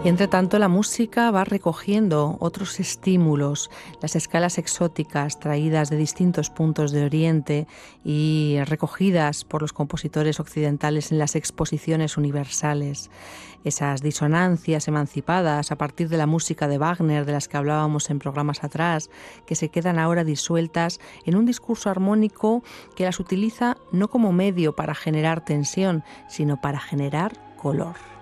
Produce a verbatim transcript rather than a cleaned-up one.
Y entre tanto la música va recogiendo otros estímulos, las escalas exóticas traídas de distintos puntos de Oriente y recogidas por los compositores occidentales en las exposiciones universales. Esas disonancias emancipadas a partir de la música de Wagner, de las que hablábamos en programas atrás, que se quedan ahora disueltas en un discurso armónico que las utiliza no como medio para generar tensión, sino para generar color.